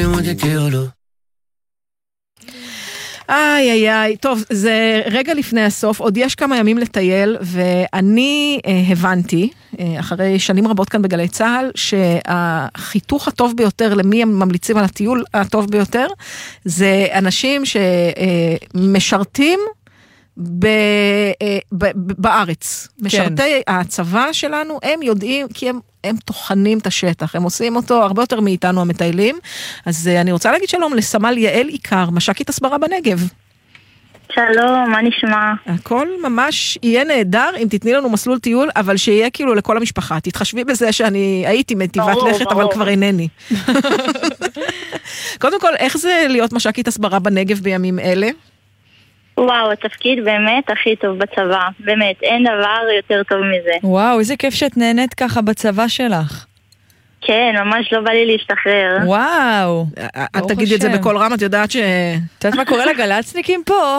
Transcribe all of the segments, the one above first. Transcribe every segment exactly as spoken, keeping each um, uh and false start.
moi te quiero lo. איי איי איי, טוב, זה רגע לפני הסוף, עוד יש כמה ימים לטייל, ואני אה, הבנתי, אה, אחרי שנים רבות כאן בגלי צהל, שהחיתוך הטוב ביותר, למי הם ממליצים על הטיול הטוב ביותר, זה אנשים שמשרתים ב, אה, ב, ב, בארץ. כן. משרתי הצבא שלנו, הם יודעים, כי הם הם תוכנים את השטח, הם עושים אותו הרבה יותר מאיתנו המטיילים, אז אני רוצה להגיד שלום לסמל יעל עיקר, מש"קית הסברה בנגב. שלום, מה נשמע? הכל ממש יהיה נהדר אם תתני לנו מסלול טיול, אבל שיהיה כאילו לכל המשפחה. תתחשבי בזה שאני הייתי מטיבת לכת, אבל כבר אינני. קודם כל, איך זה להיות מש"קית הסברה בנגב בימים אלה? וואו, התפקיד באמת הכי טוב בצבא. באמת, אין דבר יותר טוב מזה. וואו, איזה כיף שאת נהנית ככה בצבא שלך. כן, ממש לא בא לי להשתחרר. וואו. את תגידי את זה בכל רם, את יודעת ש... את יודעת מה קורה לגלצניקים פה?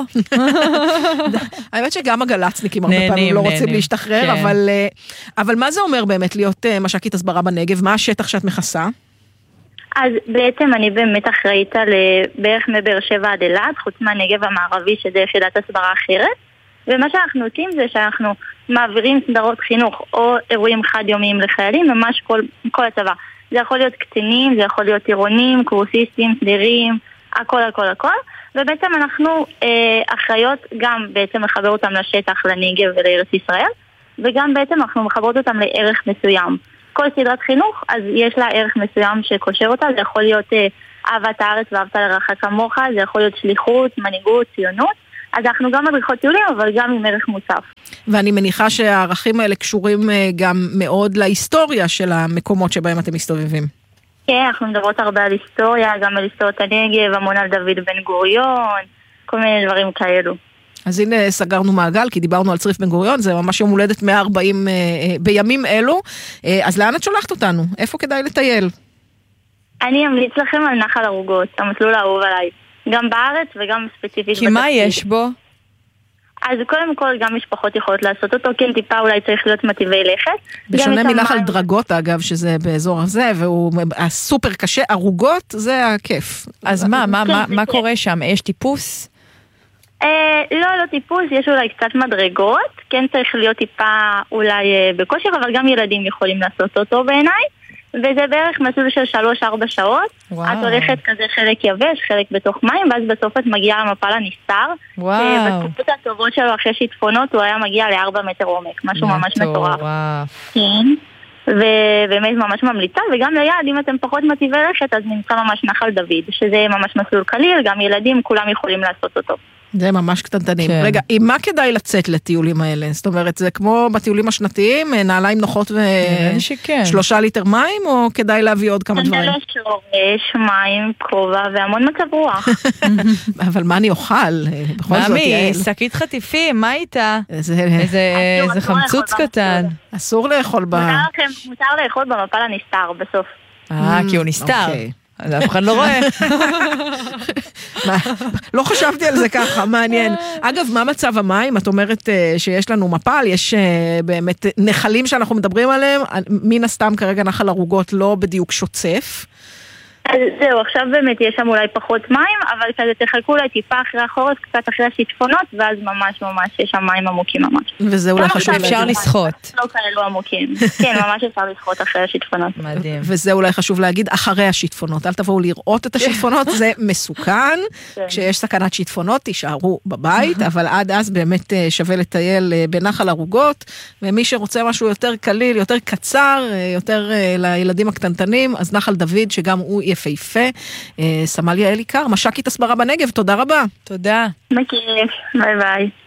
האמת שגם הגלצניקים הרבה פעמים לא רוצים להשתחרר, אבל מה זה אומר באמת להיות מש"קית הסברה בנגב? מה השטח שאת מכסה? אז בעצם אני באמת אחראית על בערך מבאר שבע עד אילת, חוץ מהנגב המערבי שזה יחידת הסברה אחרת, ומה שאנחנו עושים זה שאנחנו מעבירים סדרות חינוך או אירועים חד יומיים לחיילים, ממש כל, כל הצבא. זה יכול להיות קצינים, זה יכול להיות עירונים, קורסיסטים, סדירים, הכל הכל הכל, ובעצם אנחנו אה, אחראיות גם בעצם לחבר אותם לשטח, לנגב ולארץ ישראל, וגם בעצם אנחנו מחברות אותם לערך מסוים. כל סדרת חינוך, אז יש לה ערך מסוים שקושר אותה, זה יכול להיות אה, אהבת הארץ ואהבת לרעך כמוך, זה יכול להיות שליחות, מנהיגות, ציונות, אז אנחנו גם מדריכות טיולים, אבל גם עם ערך מוסף. ואני מניחה שהערכים האלה קשורים אה, גם מאוד להיסטוריה של המקומות שבהם אתם מסתובבים. כן, אנחנו מדברות הרבה על היסטוריה, גם על היסטוריית הנגב, המון על דוד בן גוריון, כל מיני דברים כאלו. אז הנה סגרנו מעגל, כי דיברנו על צריף בן גוריון, זה ממש יום הולדת מאה וארבעים אה, אה, בימים אלו. אה, אז לאן את שולחת אותנו? איפה כדאי לטייל? אני אמליץ לכם על נחל ערוגות, המסלול האהוב עליי. גם בארץ וגם ספציפית. כי מה יש בו? אז קודם כל גם משפחות יכולות לעשות אותו, כן טיפה אולי צריך להיות מטיבי לכת. בשונה מנחל דרגות אגב, שזה באזור הזה, והוא הסופר קשה, ערוגות זה הכיף. אז מה, מה, מה, מה קורה שם? יש טיפוס? לא, לא טיפוס, יש אולי קצת מדרגות, כן צריך להיות טיפה אולי בכושר, אבל גם ילדים יכולים לעשות אותו בעיניי, וזה בערך מסלול של שלוש ארבע שעות. את הולכת כזה חלק יבש, חלק בתוך מים, ואז בסוף את מגיעה למפל הנסתר. ובתקופות הטובות שלו אחרי שיטפונות הוא היה מגיע לארבע מטר עומק, משהו ממש מטורף. כן, ובאמת ממש ממליצה, וגם ליד, אם אתם פחות מטיבי לכת, אז נמצא ממש נחל דוד, שזה ממש מסלול קליל, גם ילדים כולם יכולים לעשות אותו. זה ממש קטנטנים. כן. רגע, עם מה כדאי לצאת לטיולים האלה? זאת אומרת, זה כמו בטיולים השנתיים, נעליים נוחות ושלושה ליטר מים, או כדאי להביא עוד כמה דברים? סנדלי שורש, מים, כובע והמון מצב רוח. אבל מה אני אוכל? ממי, שקית חטיפים, מה איתה? איזה חמצוץ קטן. אסור לאכול ב... מותר לאכול במפל הנסתר בסוף. אה, כי הוא נסתר. אז אף אחד לא רואה. לא חשבתי על זה ככה, מעניין. אגב, מה מצב המים? את אומרת שיש לנו מפל, יש באמת נחלים שאנחנו מדברים עליהם, מן הסתם כרגע נחל ערוגות לא בדיוק שוצף. אז זהו, עכשיו באמת יש שם אולי פחות מים, אבל כזה תחלקו אולי טיפה אחרי החורף, קצת אחרי השיטפונות, ואז ממש ממש יש שם מים עמוקים ממש. וזה אולי חשוב להגיד. אפשר לשחות. לא כאלו עמוקים. כן, ממש אפשר לשחות אחרי השיטפונות. מדהים. וזה אולי חשוב להגיד אחרי השיטפונות. אל תבואו לראות את השיטפונות, זה מסוכן. כשיש סכנת שיטפונות, תישארו בבית, אבל עד אז באמת שווה לטייל בנחל ערוגות, ומי שרוצה משהו יותר קליל, יותר קצר, יותר לילדים הקטנטנים, אז נחל דוד, שגם הוא יפהפה. סמל יעל עיקר, מש"קית הסברה בנגב, תודה רבה. תודה. בכיף, ביי ביי.